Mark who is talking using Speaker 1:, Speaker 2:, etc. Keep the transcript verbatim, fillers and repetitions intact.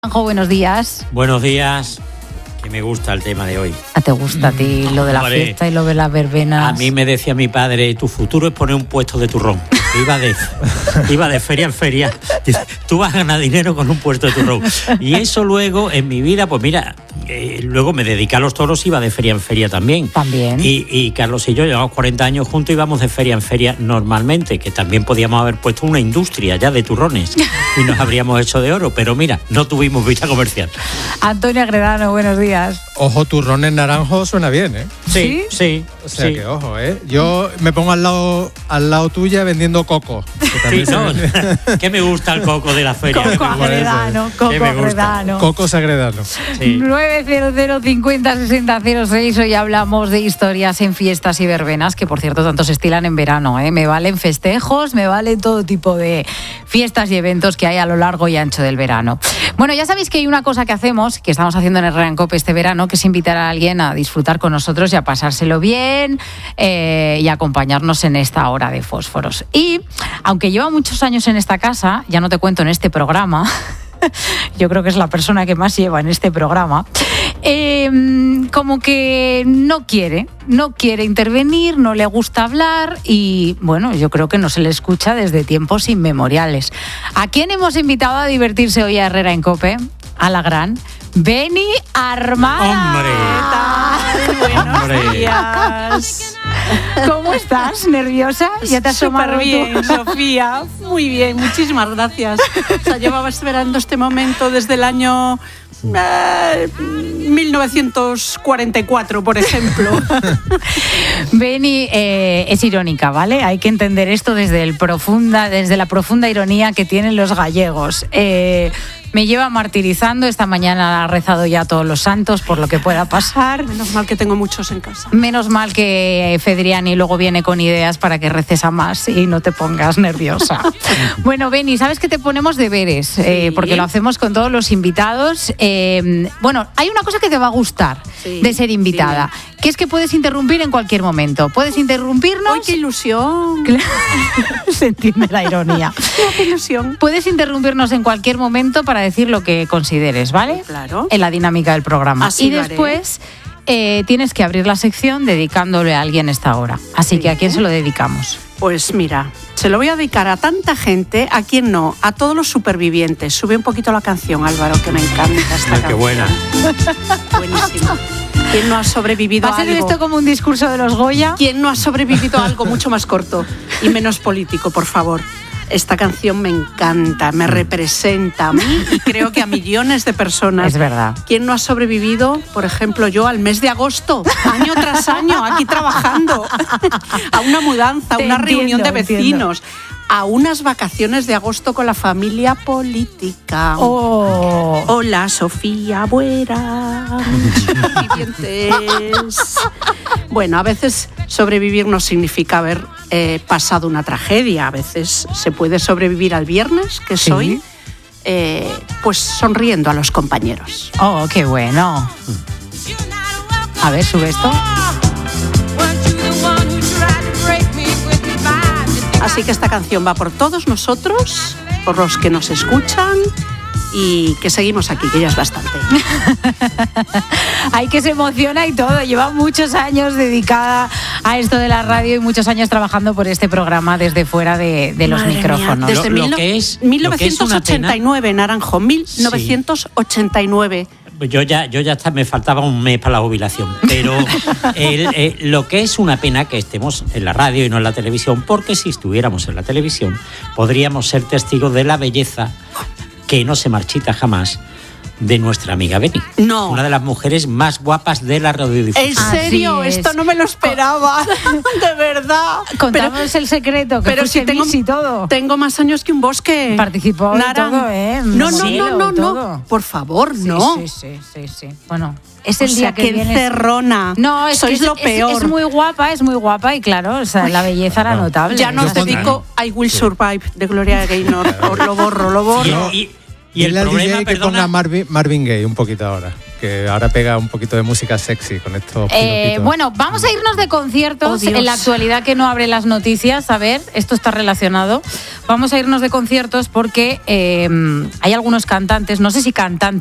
Speaker 1: Juanjo, buenos días.
Speaker 2: Buenos días, que me gusta el tema de hoy.
Speaker 1: ¿A te gusta a ti lo de la
Speaker 2: Hombre,
Speaker 1: fiesta y lo de las verbenas?
Speaker 2: A mí me decía mi padre, tu futuro es poner un puesto de turrón. Iba de, iba de feria en feria. Dice, tú vas a ganar dinero con un puesto de turrón. Y eso luego, en mi vida, pues mira, eh, luego me dediqué a los toros, iba de feria en feria también.
Speaker 1: También.
Speaker 2: Y, y Carlos y yo llevamos cuarenta años juntos, íbamos de feria en feria normalmente, que también podíamos haber puesto una industria ya de turrones y nos habríamos hecho de oro, pero mira, no tuvimos vista comercial.
Speaker 1: Antonio Agredano, buenos días.
Speaker 3: Ojo, turrones naranjos suena bien, ¿eh?
Speaker 2: Sí, sí.
Speaker 3: O sea
Speaker 2: sí.
Speaker 3: que ojo, ¿eh? Yo me pongo al lado al lado tuya vendiendo coco.
Speaker 2: Sí, no, que me gusta el coco de la feria.
Speaker 1: Coco Agredano, Coco Agredano.
Speaker 3: Coco Sagredano.
Speaker 2: Sí.
Speaker 1: nueve cero cero cincuenta sesenta cero seis. Hoy hablamos de historias en fiestas y verbenas, que por cierto tanto se estilan en verano, ¿eh? Me valen festejos, me valen todo tipo de fiestas y eventos que hay a lo largo y ancho del verano. Bueno, ya sabéis que hay una cosa que hacemos, que estamos haciendo en Herrera en Cope este verano, que es invitar a alguien a disfrutar con nosotros y a pasárselo bien eh, y acompañarnos en esta hora de fósforos. Y aunque lleva muchos años en esta casa, ya no te cuento en este programa, yo creo que es la persona que más lleva en este programa, eh, como que no quiere, no quiere intervenir, no le gusta hablar y, bueno, yo creo que no se le escucha desde tiempos inmemoriales. ¿A quién hemos invitado a divertirse hoy a Herrera en Cope? A la gran Beni Armada.
Speaker 2: ¡Hombre!
Speaker 4: ¿Qué tal? Buenos
Speaker 2: Hombre.
Speaker 4: días.
Speaker 1: ¿Cómo estás? ¿Nerviosa? ¿Ya te has asomado
Speaker 4: Súper bien,
Speaker 1: tú?
Speaker 4: Sofía. Muy bien, muchísimas gracias. O sea, llevaba esperando este momento desde el año eh, mil novecientos cuarenta y cuatro, por ejemplo.
Speaker 1: Beni eh, es irónica, ¿vale? Hay que entender esto desde, el profunda, desde la profunda ironía que tienen los gallegos. Eh, me lleva martirizando, esta mañana ha rezado ya a todos los santos por lo que pueda pasar.
Speaker 4: Menos mal que tengo muchos en casa.
Speaker 1: Menos mal que Fedriani luego viene con ideas para que reces a más y no te pongas nerviosa. Bueno, Beni, ¿sabes que te ponemos deberes? Eh, porque lo hacemos con todos los invitados. Eh, bueno, hay una cosa que te va a gustar
Speaker 4: Sí,
Speaker 1: de ser invitada,
Speaker 4: dime.
Speaker 1: que es que puedes interrumpir en cualquier momento. Puedes interrumpirnos.
Speaker 4: ¡Ay, qué ilusión!
Speaker 1: Claro, se entiende la ironía.
Speaker 4: ¡Qué ilusión!
Speaker 1: Puedes interrumpirnos en cualquier momento para decir lo que consideres, ¿vale?
Speaker 4: Claro.
Speaker 1: En la dinámica del programa.
Speaker 4: Así
Speaker 1: y
Speaker 4: lo haré.
Speaker 1: después eh, tienes que abrir la sección dedicándole a alguien esta hora. Así que ¿a quién se lo dedicamos?
Speaker 4: Pues mira, se lo voy a dedicar a tanta gente, a quien no, a todos los supervivientes. Sube un poquito la canción, Álvaro, que me encanta esta
Speaker 2: Qué
Speaker 4: canción.
Speaker 2: buena.
Speaker 4: Buenísima. ¿Quién no ha sobrevivido
Speaker 1: ¿Va a
Speaker 4: a
Speaker 1: ser
Speaker 4: algo?
Speaker 1: esto como un discurso de los Goya?
Speaker 4: ¿Quién no ha sobrevivido a algo mucho más corto y menos político, por favor? Esta canción me encanta, me representa a mí y creo que a millones de personas.
Speaker 1: Es verdad.
Speaker 4: ¿Quién no ha sobrevivido, por ejemplo, yo al mes de agosto, año tras año, aquí trabajando, a una mudanza, a
Speaker 1: Te
Speaker 4: una
Speaker 1: entiendo,
Speaker 4: reunión de
Speaker 1: entiendo.
Speaker 4: vecinos, a unas vacaciones de agosto con la familia política?
Speaker 1: Oh.
Speaker 4: Hola, Sofía Buera. Vivientes. Bueno, a veces sobrevivir no significa haber eh, pasado una tragedia. A veces se puede sobrevivir al viernes, que
Speaker 1: Sí.
Speaker 4: soy, eh, pues sonriendo a los compañeros.
Speaker 1: Oh, qué bueno. A ver, sube esto.
Speaker 4: Así que esta canción va por todos nosotros, por los que nos escuchan y que seguimos aquí, que ya es bastante.
Speaker 1: Hay que se emociona y todo. Lleva muchos años dedicada a esto de la radio y muchos años trabajando por este programa desde fuera de, de los
Speaker 4: Madre mía,
Speaker 1: micrófonos.
Speaker 4: desde
Speaker 2: Lo- lo
Speaker 4: mil no-
Speaker 2: que es-
Speaker 4: mil
Speaker 2: lo que es una
Speaker 4: novecientos ochenta y nueve, Naranjo, mil novecientos ochenta y nueve.
Speaker 2: Yo ya, yo ya está, me faltaba un mes para la jubilación. Pero el, eh, lo que es una pena que estemos en la radio y no en la televisión, porque si estuviéramos en la televisión podríamos ser testigos de la belleza que no se marchita jamás de nuestra amiga Beni.
Speaker 4: No.
Speaker 2: Una de las mujeres más guapas de la radiodifusión.
Speaker 4: ¿En
Speaker 1: Así
Speaker 4: serio?
Speaker 1: es.
Speaker 4: Esto no me lo esperaba. De verdad.
Speaker 1: Contamos el secreto, que
Speaker 4: pero
Speaker 1: fuiste
Speaker 4: si tengo,
Speaker 1: Miss y todo.
Speaker 4: tengo más años que un bosque.
Speaker 1: Participó y
Speaker 4: Naran.
Speaker 1: todo, ¿eh?
Speaker 4: No, no,
Speaker 1: Modelo
Speaker 4: no, no,
Speaker 1: y todo.
Speaker 4: no. Por favor,
Speaker 1: Sí,
Speaker 4: no.
Speaker 1: Sí, sí, sí, sí. Bueno, es
Speaker 4: O
Speaker 1: el día
Speaker 4: sea,
Speaker 1: que
Speaker 4: qué
Speaker 1: vienes.
Speaker 4: encerrona.
Speaker 1: No, es
Speaker 4: Sois
Speaker 1: que es,
Speaker 4: lo
Speaker 1: es-
Speaker 4: peor.
Speaker 1: Es, muy guapa, es muy guapa y claro, o sea, la belleza era
Speaker 3: no.
Speaker 1: notable.
Speaker 4: Ya no
Speaker 3: Yo
Speaker 4: os
Speaker 3: cuando-
Speaker 4: dedico I Will Survive de Gloria Gaynor. Os lo borro, lo borro.
Speaker 2: Y, y- y el
Speaker 3: Dile al
Speaker 2: problema,
Speaker 3: D J que
Speaker 2: perdona,
Speaker 3: ponga Marvin, Marvin Gaye un poquito ahora. que ahora pega un poquito de música sexy con estos
Speaker 1: Eh,
Speaker 3: pilotitos.
Speaker 1: bueno, vamos a irnos de conciertos
Speaker 4: Oh, Dios.
Speaker 1: en la actualidad que no abre las noticias. A ver, esto está relacionado. Vamos a irnos de conciertos porque eh, hay algunos cantantes, no sé si cantantes,